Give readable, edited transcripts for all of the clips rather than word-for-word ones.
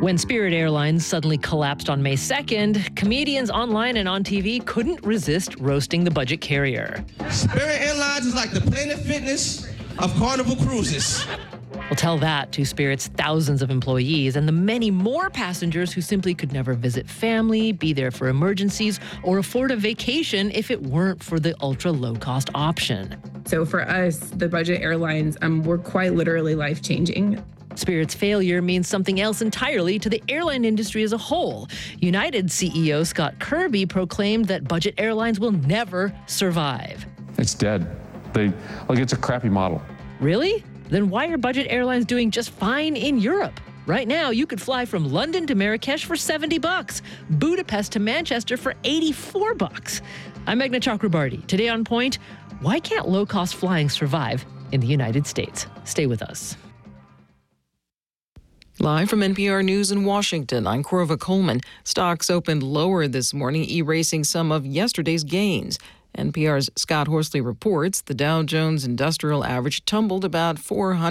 When Spirit Airlines suddenly collapsed on May 2nd, comedians online and on TV couldn't resist roasting the budget carrier. Spirit Airlines is like the Planet Fitness of Carnival Cruises. Well, tell that to Spirit's thousands of employees and the many more passengers who simply could never visit family, be there for emergencies, or afford a vacation if it weren't for the ultra-low-cost option. So for us, the budget airlines were quite literally life-changing. Spirit's failure means something else entirely to the airline industry as a whole. United CEO Scott Kirby proclaimed that budget airlines will never survive. It's dead. It's a crappy model. Really? Then why are budget airlines doing just fine in Europe? Right now, you could fly from London to Marrakesh for $70, Budapest to Manchester for $84. I'm Meghna Chakrabarti. Today on Point, why can't low-cost flying survive in the United States? Stay with us. Live from NPR News in Washington, I'm Corva Coleman. Stocks opened lower this morning, erasing some of yesterday's gains. NPR's Scott Horsley reports the Dow Jones Industrial Average tumbled about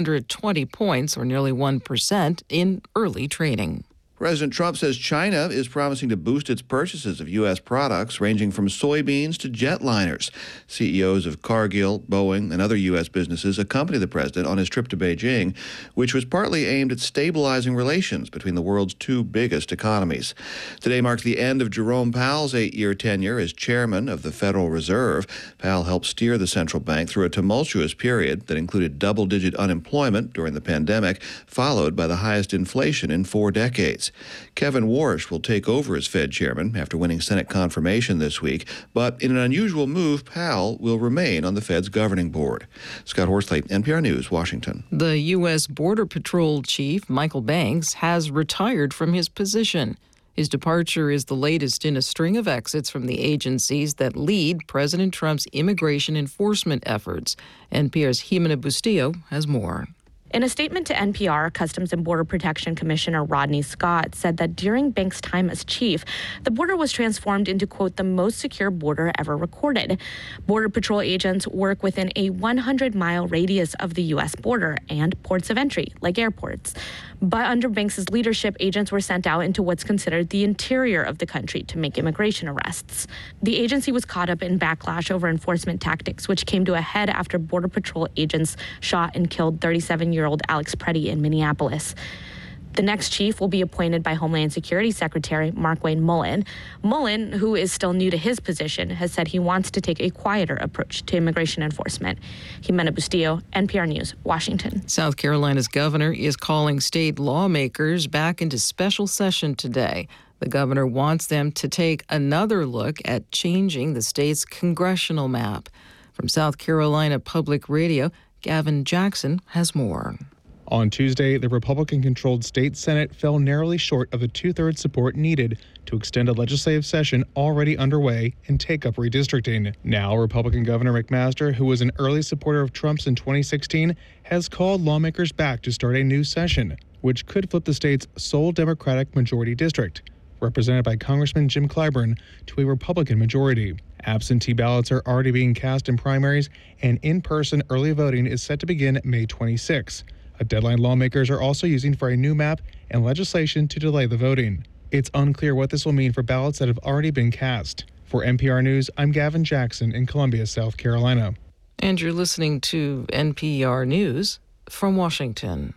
420 points, or nearly 1%, in early trading. President Trump says China is promising to boost its purchases of U.S. products, ranging from soybeans to jetliners. CEOs of Cargill, Boeing, and other U.S. businesses accompany the president on his trip to Beijing, which was partly aimed at stabilizing relations between the world's two biggest economies. Today marks the end of Jerome Powell's 8-year tenure as chairman of the Federal Reserve. Powell helped steer the central bank through a tumultuous period that included double-digit unemployment during the pandemic, followed by the highest inflation in 4 decades. Kevin Warsh will take over as Fed chairman after winning Senate confirmation this week, but in an unusual move, Powell will remain on the Fed's governing board. Scott Horsley, NPR News, Washington. The U.S. Border Patrol Chief, Michael Banks, has retired from his position. His departure is the latest in a string of exits from the agencies that lead President Trump's immigration enforcement efforts. NPR's Jimena Bustillo has more. In a statement to NPR, Customs and Border Protection Commissioner Rodney Scott said that during Banks' time as chief, the border was transformed into, quote, the most secure border ever recorded. Border Patrol agents work within a 100-mile radius of the U.S. border and ports of entry, like airports. But under Banks' leadership, agents were sent out into what's considered the interior of the country to make immigration arrests. The agency was caught up in backlash over enforcement tactics, which came to a head after Border Patrol agents shot and killed 37-year-old Alex Preddy in Minneapolis. The next chief will be appointed by Homeland Security Secretary Markwayne Mullin. Mullin, who is still new to his position, has said he wants to take a quieter approach to immigration enforcement. Jimena Bustillo, NPR News, Washington. South Carolina's governor is calling state lawmakers back into special session today. The governor wants them to take another look at changing the state's congressional map. From South Carolina Public Radio, Gavin Jackson has more. On Tuesday, the Republican-controlled state Senate fell narrowly short of the two-thirds support needed to extend a legislative session already underway and take up redistricting. Now, Republican Governor McMaster, who was an early supporter of Trump's in 2016, has called lawmakers back to start a new session, which could flip the state's sole Democratic majority district, represented by Congressman Jim Clyburn, to a Republican majority. Absentee ballots are already being cast in primaries, and in-person early voting is set to begin May 26. A deadline lawmakers are also using for a new map and legislation to delay the voting. It's unclear what this will mean for ballots that have already been cast. For NPR News, I'm Gavin Jackson in Columbia, South Carolina. And you're listening to NPR News from Washington.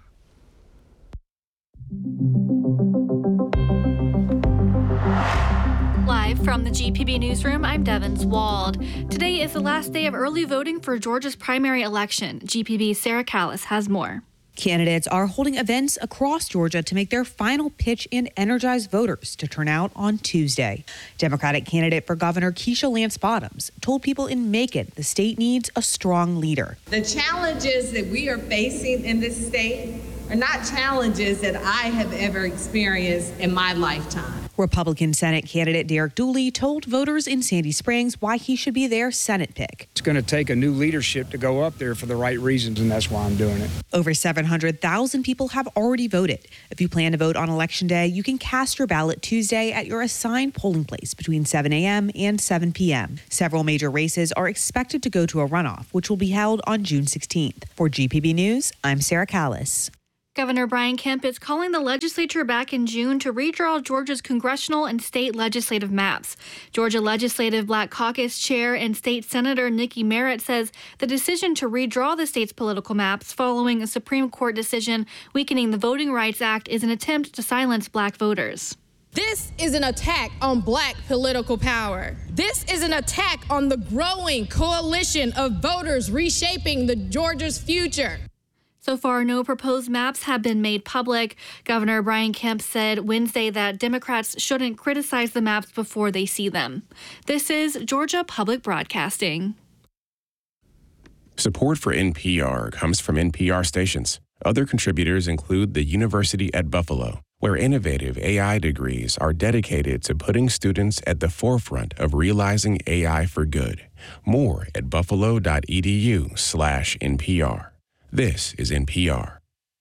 Live from the GPB Newsroom, I'm Devins Wald. Today is the last day of early voting for Georgia's primary election. GPB's Sarah Callis has more. Candidates are holding events across Georgia to make their final pitch and energize voters to turn out on Tuesday. Democratic candidate for governor Keisha Lance Bottoms told people in Macon the state needs a strong leader. The challenges that we are facing in this state are not challenges that I have ever experienced in my lifetime. Republican Senate candidate Derek Dooley told voters in Sandy Springs why he should be their Senate pick. It's going to take a new leadership to go up there for the right reasons, and that's why I'm doing it. Over 700,000 people have already voted. If you plan to vote on Election Day, you can cast your ballot Tuesday at your assigned polling place between 7 a.m. and 7 p.m. Several major races are expected to go to a runoff, which will be held on June 16th. For GPB News, I'm Sarah Callis. Governor Brian Kemp is calling the legislature back in June to redraw Georgia's congressional and state legislative maps. Georgia Legislative Black Caucus Chair and State Senator Nikki Merritt says the decision to redraw the state's political maps following a Supreme Court decision weakening the Voting Rights Act is an attempt to silence black voters. This is an attack on black political power. This is an attack on the growing coalition of voters reshaping Georgia's future. So far, no proposed maps have been made public. Governor Brian Kemp said Wednesday that Democrats shouldn't criticize the maps before they see them. This is Georgia Public Broadcasting. Support for NPR comes from NPR stations. Other contributors include the University at Buffalo, where innovative AI degrees are dedicated to putting students at the forefront of realizing AI for good. More at buffalo.edu/NPR. This is NPR.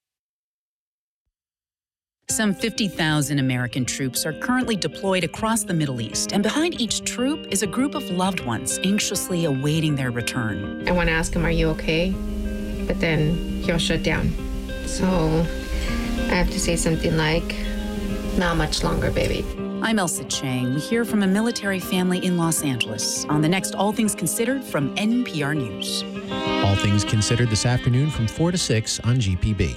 Some 50,000 American troops are currently deployed across the Middle East, and behind each troop is a group of loved ones anxiously awaiting their return. I want to ask him, are you okay? But then he'll shut down. So I have to say something like, not much longer, baby. I'm Elsa Chang. We hear from a military family in Los Angeles on the next All Things Considered from NPR News. All Things Considered this afternoon from 4 to 6 on GPB.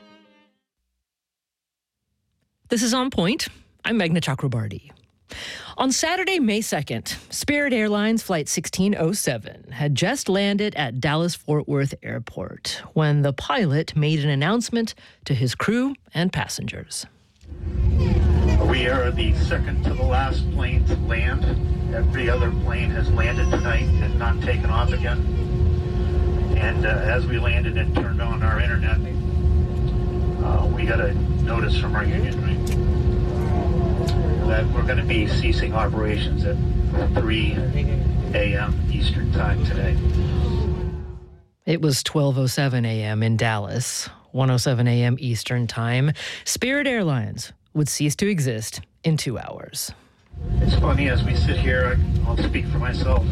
This is On Point. I'm Meghna Chakrabarty. On Saturday, May 2nd, Spirit Airlines Flight 1607 had just landed at Dallas-Fort Worth Airport when the pilot made an announcement to his crew and passengers. We are the second to the last plane to land. Every other plane has landed tonight and not taken off again. And as we landed and turned on our internet, we got a notice from our union, right, that we're going to be ceasing operations at 3 a.m. Eastern Time today. It was 12:07 a.m. in Dallas, 1:07 a.m. Eastern Time. Spirit Airlines would cease to exist in 2 hours. It's funny, as we sit here, I'll speak for myself.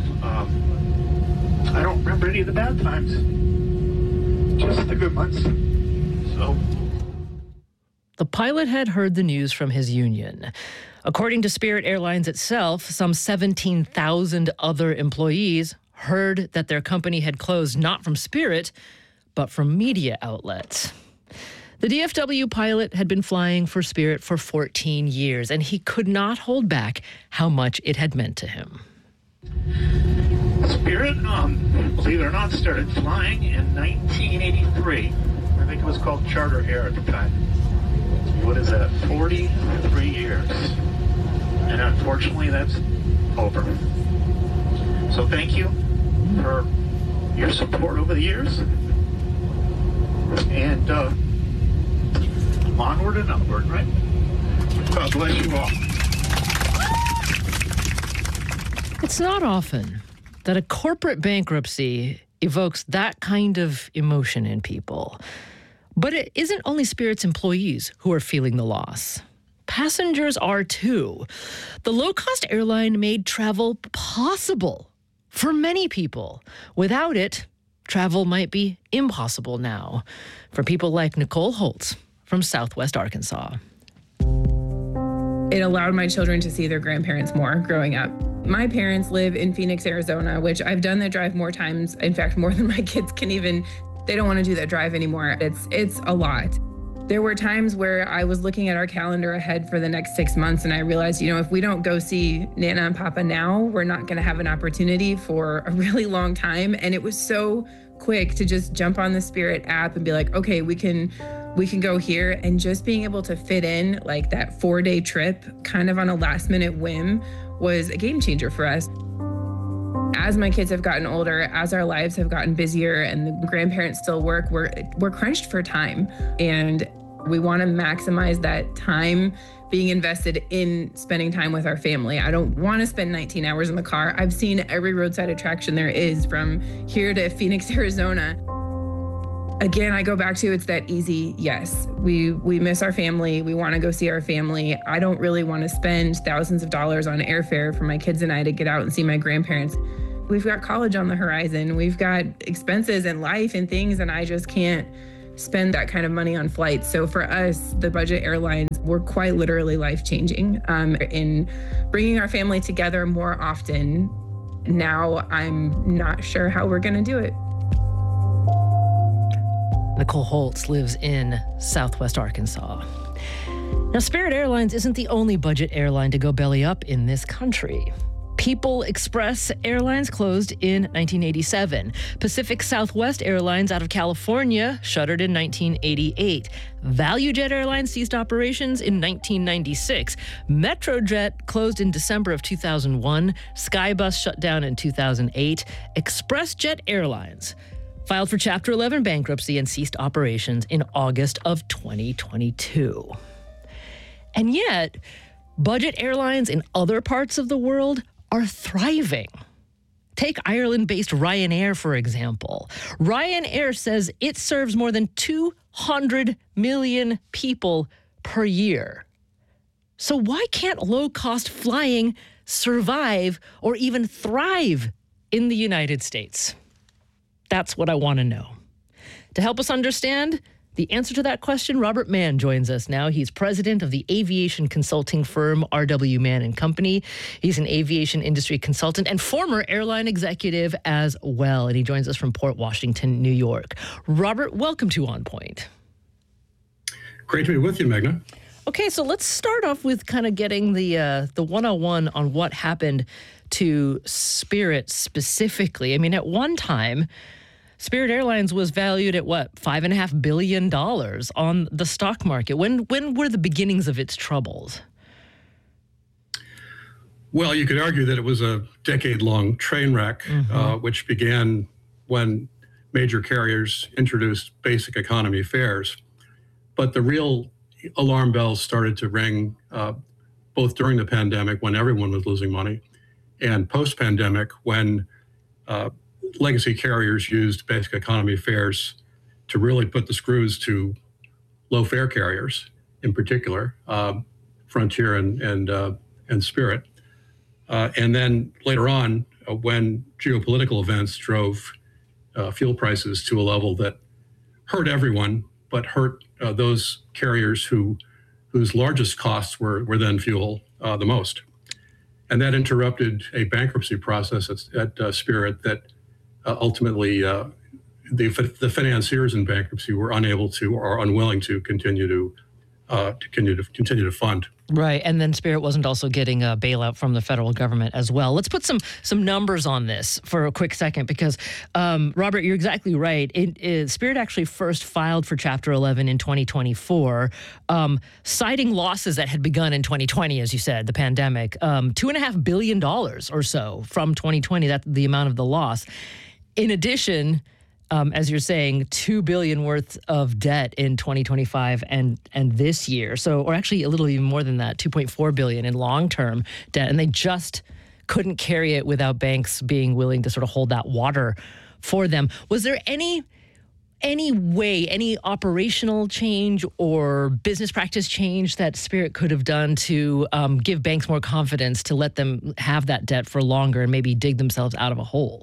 I don't remember any of the bad times, just the good ones. So, the pilot had heard the news from his union. According to Spirit Airlines itself, some 17,000 other employees heard that their company had closed not from Spirit, but from media outlets. The DFW pilot had been flying for Spirit for 14 years, and he could not hold back how much it had meant to him. Spirit, believe it or not, started flying in 1983. I think it was called Charter Air at the time. What is that? 43 years. And unfortunately, that's over. So thank you for your support over the years. And onward and upward, right? God bless you all. It's not often that a corporate bankruptcy evokes that kind of emotion in people. But it isn't only Spirit's employees who are feeling the loss. Passengers are too. The low-cost airline made travel possible for many people. Without it, travel might be impossible now for people like Nicole Holtz from Southwest Arkansas. It allowed my children to see their grandparents more growing up. My parents live in Phoenix, Arizona, which I've done that drive more times. In fact, more than my kids can even, they don't want to do that drive anymore. It's a lot. There were times where I was looking at our calendar ahead for the next 6 months, and I realized, if we don't go see Nana and Papa now, we're not going to have an opportunity for a really long time. And it was so quick to just jump on the Spirit app and be like, okay, we can go here. And just being able to fit in like that 4-day trip kind of on a last minute whim was a game changer for us. As my kids have gotten older, as our lives have gotten busier and the grandparents still work, we're crunched for time. And we want to maximize that time being invested in spending time with our family. I don't want to spend 19 hours in the car. I've seen every roadside attraction there is from here to Phoenix, Arizona. Again, I go back to it's that easy yes. We miss our family. We want to go see our family. I don't really want to spend thousands of dollars on airfare for my kids and I to get out and see my grandparents. We've got college on the horizon. We've got expenses in life and things, and I just can't spend that kind of money on flights. So for us, the budget airlines were quite literally life-changing in bringing our family together more often. Now I'm not sure how we're going to do it. Nicole Holtz lives in Southwest Arkansas. Now, Spirit Airlines isn't the only budget airline to go belly up in this country. People Express Airlines closed in 1987. Pacific Southwest Airlines out of California shuttered in 1988. ValueJet Airlines ceased operations in 1996. Metrojet closed in December of 2001. Skybus shut down in 2008. ExpressJet Airlines filed for Chapter 11 bankruptcy and ceased operations in August of 2022. And yet, budget airlines in other parts of the world are thriving. Take Ireland-based Ryanair, for example. Ryanair says it serves more than 200 million people per year. So why can't low-cost flying survive or even thrive in the United States? That's what I want to know. To help us understand the answer to that question, Robert Mann joins us now. He's president of the aviation consulting firm R.W. Mann & Company. He's an aviation industry consultant and former airline executive as well. And he joins us from Port Washington, New York. Robert, welcome to On Point. Great to be with you, Meghna. Okay, so let's start off with kind of getting the 101 on what happened to Spirit specifically. I mean, at one time, Spirit Airlines was valued at what, $5.5 billion on the stock market. When were the beginnings of its troubles? Well, you could argue that it was a decade-long train wreck, which began when major carriers introduced basic economy fares. But the real alarm bells started to ring both during the pandemic, when everyone was losing money, and post-pandemic, when legacy carriers used basic economy fares to really put the screws to low-fare carriers, in particular, Frontier and Spirit. And then later on, when geopolitical events drove fuel prices to a level that hurt everyone, but hurt those carriers whose largest costs were then fuel the most. And that interrupted a bankruptcy process at Spirit that ultimately the financiers in bankruptcy were unable to or unwilling to continue to fund. Right, and then Spirit wasn't also getting a bailout from the federal government as well. Let's put some numbers on this for a quick second, because Robert, you're exactly right. Spirit actually first filed for Chapter 11 in 2024, citing losses that had begun in 2020, as you said, the pandemic. $2.5 billion or so from 2020. That's the amount of the loss. In addition, as you're saying, $2 billion worth of debt in 2025 and this year. So, or actually a little even more than that, $2.4 billion in long-term debt. And they just couldn't carry it without banks being willing to sort of hold that water for them. Was there any way, any operational change or business practice change that Spirit could have done to give banks more confidence to let them have that debt for longer and maybe dig themselves out of a hole?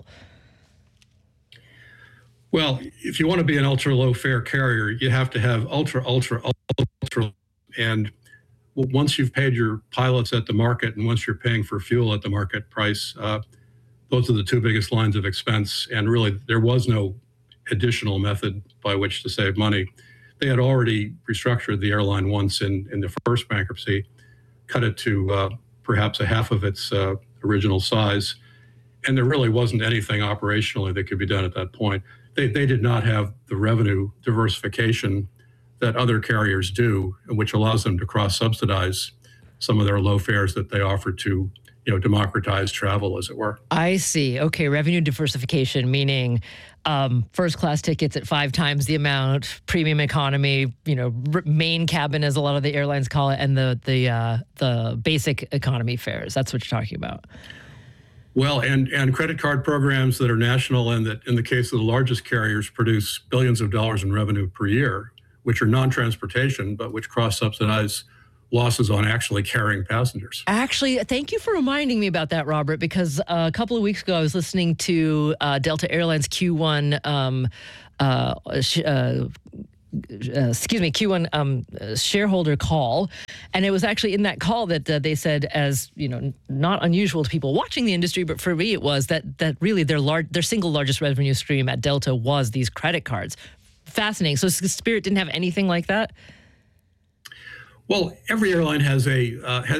Well, if you want to be an ultra-low fare carrier, you have to have ultra. And once you've paid your pilots at the market and once you're paying for fuel at the market price, those are the two biggest lines of expense. And really, there was no additional method by which to save money. They had already restructured the airline once in the first bankruptcy, cut it to perhaps a half of its original size. And there really wasn't anything operationally that could be done at that point. They did not have the revenue diversification that other carriers do, which allows them to cross-subsidize some of their low fares that they offer to, democratize travel, as it were. I see. Okay, revenue diversification, meaning first-class tickets at 5 times the amount, premium economy, main cabin, as a lot of the airlines call it, and the basic economy fares. That's what you're talking about. Well, and credit card programs that are national and that, in the case of the largest carriers, produce billions of dollars in revenue per year, which are non-transportation, but which cross-subsidize losses on actually carrying passengers. Actually, thank you for reminding me about that, Robert, because a couple of weeks ago I was listening to Delta Airlines Q1 Q1 shareholder call, and it was actually in that call that they said, as not unusual to people watching the industry, but for me it was that really their single largest revenue stream at Delta was these credit cards. Fascinating. So Spirit didn't have anything like that? Well, every airline has the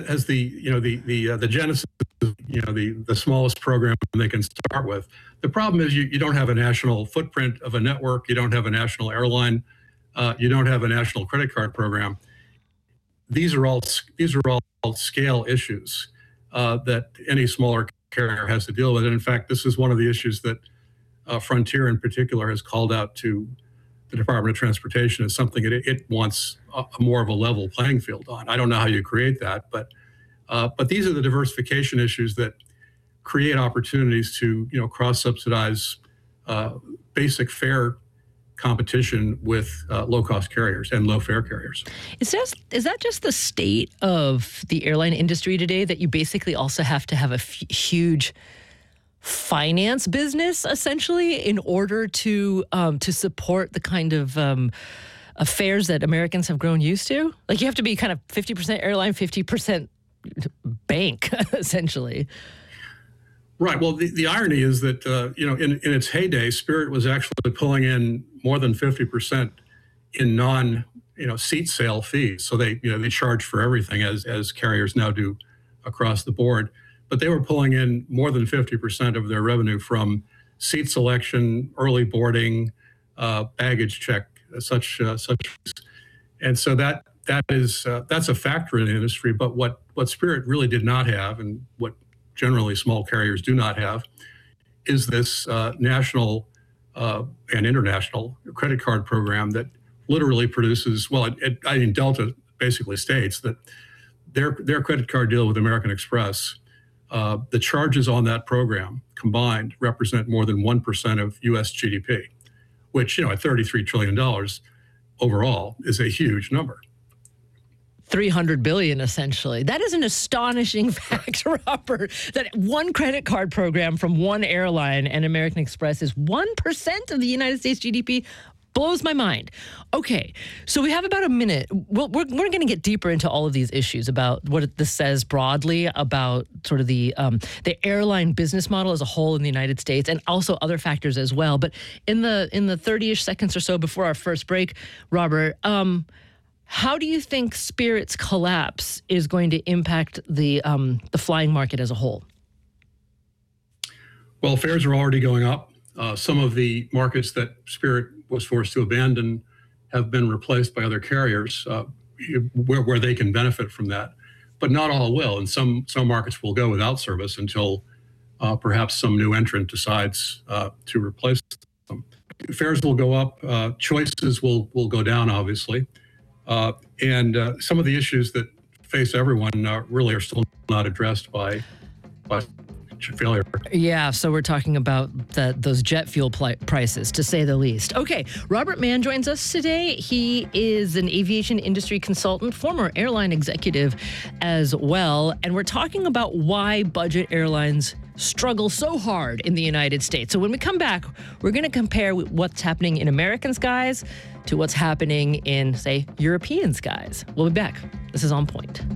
genesis, the smallest program they can start with. The problem is you don't have a national footprint of a network. You don't have a national airline. You don't have a national credit card program. These are all scale issues that any smaller carrier has to deal with. And in fact, this is one of the issues that Frontier in particular has called out to the Department of Transportation as something it wants more of a level playing field on. I don't know how you create that, but these are the diversification issues that create opportunities to cross-subsidize basic fare competition with low-cost carriers and low-fare carriers. Is that just the state of the airline industry today, that you basically also have to have a huge finance business essentially in order to support the kind of affairs that Americans have grown used to? Like, you have to be kind of 50% airline, 50% bank, essentially. Right. Well, the irony is that in its heyday, Spirit was actually pulling in more than 50% in non seat sale fees. So they charge for everything as carriers now do across the board. But they were pulling in more than 50% of their revenue from seat selection, early boarding, baggage check, such. And so that's a factor in the industry. But what Spirit really did not have, and what generally small carriers do not have, is this national and international credit card program that literally produces. Well, Delta basically states that their credit card deal with American Express. The charges on that program combined represent more than 1% of U.S. GDP, which, at $33 trillion overall is a huge number. 300 billion, essentially. That is an astonishing fact, Robert, that one credit card program from one airline and American Express is 1% of the United States GDP. Blows my mind. Okay, so we have about a minute. We're going to get deeper into all of these issues about what this says broadly about sort of the airline business model as a whole in the United States, and also other factors as well. But in the 30-ish seconds or so before our first break, Robert, how do you think Spirit's collapse is going to impact the flying market as a whole? Well, fares are already going up. Some of the markets that Spirit was forced to abandon have been replaced by other carriers where they can benefit from that. But not all will, and some markets will go without service until perhaps some new entrant decides to replace them. Fares will go up, choices will go down, obviously. And some of the issues that face everyone really are still not addressed by failure. Yeah, so we're talking about those jet fuel prices, to say the least. Okay, Robert Mann joins us today. He is an aviation industry consultant, former airline executive as well, and we're talking about why budget airlines struggle so hard in the United States. So when we come back, we're going to compare what's happening in American skies to what's happening in, say, European skies. We'll be back. This is On Point.